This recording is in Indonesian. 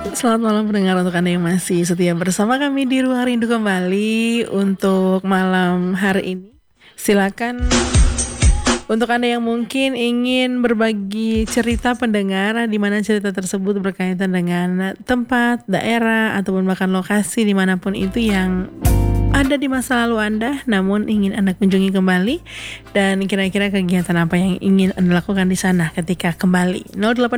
Selamat malam pendengar untuk Anda yang masih setia bersama kami di Ruang Rindu kembali untuk malam hari ini. Silakan untuk Anda yang mungkin ingin berbagi cerita pendengar di mana cerita tersebut berkaitan dengan tempat, daerah, ataupun bahkan lokasi dimanapun itu yang ada di masa lalu Anda, namun ingin Anda kunjungi kembali dan kira-kira kegiatan apa yang ingin Anda lakukan di sana ketika kembali. 08